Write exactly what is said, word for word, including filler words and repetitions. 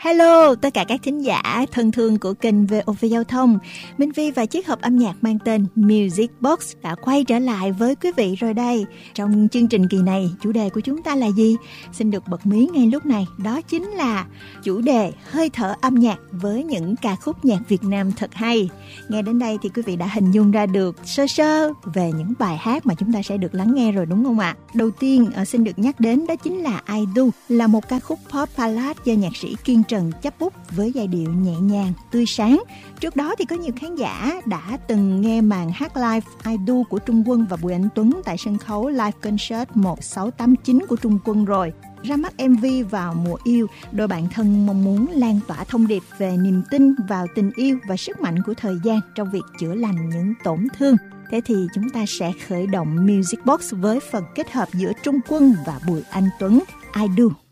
Hello tất cả các thính giả thân thương của kênh vê o vê Giao thông. Minh Vi và chiếc hộp âm nhạc mang tên Music Box đã quay trở lại với quý vị rồi đây. Trong chương trình kỳ này, chủ đề của chúng ta là gì? Xin được bật mí ngay lúc này, đó chính là chủ đề hơi thở âm nhạc với những ca khúc nhạc Việt Nam thật hay. Nghe đến đây thì quý vị đã hình dung ra được sơ sơ về những bài hát mà chúng ta sẽ được lắng nghe rồi đúng không ạ? Đầu tiên xin được nhắc đến đó chính là I Do, là một ca khúc pop ballad do nhạc sĩ Kiên Trần chấp bút với giai điệu nhẹ nhàng, tươi sáng. Trước đó thì có nhiều khán giả đã từng nghe màn hát live I Do của Trung Quân và Bùi Anh Tuấn tại sân khấu Live Concert một sáu tám chín của Trung Quân rồi. Ra mắt em vê vào mùa yêu, đôi bạn thân mong muốn lan tỏa thông điệp về niềm tin vào tình yêu và sức mạnh của thời gian trong việc chữa lành những tổn thương. Thế thì chúng ta sẽ khởi động Music Box với phần kết hợp giữa Trung Quân và Bùi Anh Tuấn, I Do.